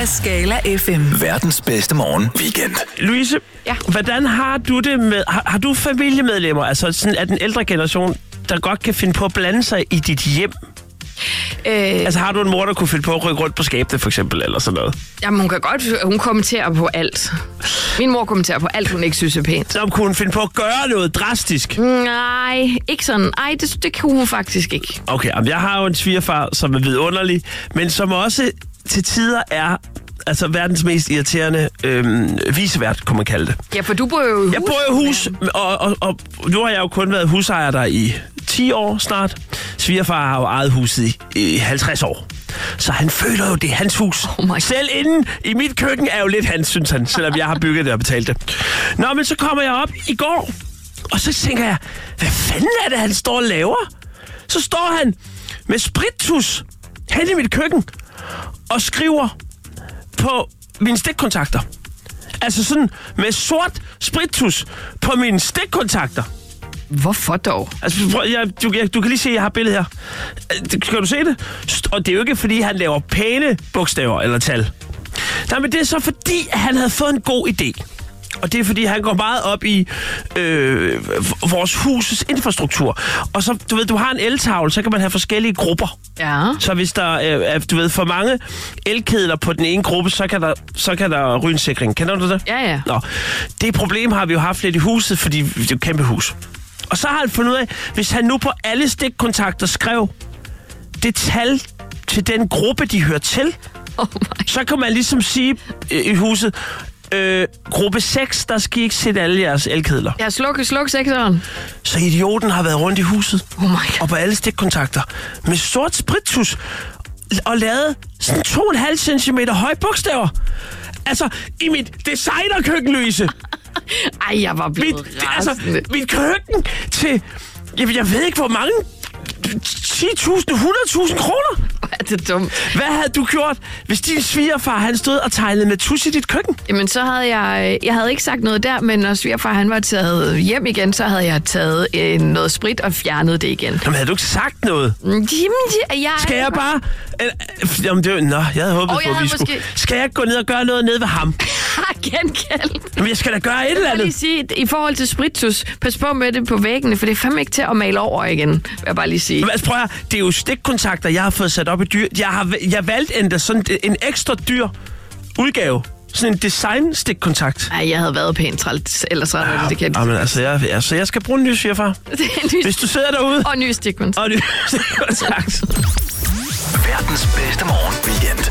af Skala FM. Verdens bedste morgen weekend. Louise, hvordan har du det med... Har du familiemedlemmer, altså sådan af den ældre generation, der godt kan finde på at blande sig i dit hjem? Altså har du en mor, der kunne finde på at rykke rundt på skabene, for eksempel, eller sådan noget? Jamen, hun kommenterer på alt. Min mor kommenterer på alt, hun ikke synes er pænt. Så kunne hun finde på at gøre noget drastisk? Nej, ikke sådan. Ej, det kunne hun faktisk ikke. Okay, jeg har jo en svigerfar, som er vidunderlig, men som også til tider er verdens mest irriterende vicevært, kunne man kalde det. Ja, for du bor jo i hus. Jeg bor i hus, og nu har jeg jo kun været husejer der i 10 år snart. Svigerfar har jo ejet huset i 50 år. Så han føler jo, det er hans hus. Selv inden i mit køkken er jo lidt hans, synes han, selvom jeg har bygget det og betalt det. Nå, men så kommer jeg op i går, og så tænker jeg, hvad fanden er det, han står og laver? Så står han med sprittus hen i mit køkken og skriver på mine stikkontakter. Altså sådan med sort sprittus på mine stikkontakter. Hvorfor dog? Altså, du kan lige se, at jeg har billedet her. Kan du se det? Og det er jo ikke, fordi han laver pæne bogstaver eller tal. Nej, men det er så fordi, han havde fået en god idé. Og det er fordi, han går meget op i vores husets infrastruktur. Og så, du har en eltavle, så kan man have forskellige grupper. Ja. Så hvis der er, for mange elkedler på den ene gruppe, så kan der ryge en sikring. Kender du det? Ja. Nå, det problem har vi jo haft lidt i huset, fordi det er et kæmpe hus. Og så har han fundet ud af, hvis han nu på alle stikkontakter skrev det tal til den gruppe, de hører til, så kan man ligesom sige i huset, gruppe 6, der skal I ikke sætte alle jeres elkedler. Ja, sluk 6'eren. Så idioten har været rundt i huset. God. Og på alle stikkontakter med sort sprittus og lavet sådan 2,5 cm høje bogstaver. Altså, i mit designerkøkken, Louise. Ej, jeg var blevet rasende. Mit køkken til, jeg ved ikke hvor mange, 10.000, 100.000 kroner. Er det dumt? Hvad havde du gjort, hvis din svigerfar, han stod og tegnede med tus i dit køkken? Jamen, så havde jeg havde ikke sagt noget der, men når svigerfar han var taget hjem igen, så havde jeg taget noget sprit og fjernet det igen. Jamen, havde du ikke sagt noget? Jamen, skal jeg bare... Jamen, jeg havde håbet på, at vi skulle... Skal jeg gå ned og gøre noget nede ved ham? Gengæld. Jamen, jeg skal da gøre et eller andet. Jeg vil lige sige, i forhold til sprittus, pas på med det på væggene, for det er fandme ikke til at male over igen, vil jeg bare lige sige. Men altså, prøv at, det er jo stikkontakter, jeg har fået sat op i dyr. Jeg valgte endda sådan en ekstra dyr udgave. Sådan en design-stikkontakt. Nej, jeg havde været pænt trælt, ellers var det kan. Jamen, altså, jeg skal bruge en ny svigerfar. Hvis du sidder derude. Og ny stikkontakt. Og ny stikkontakt. Verdens bedste morgen weekend.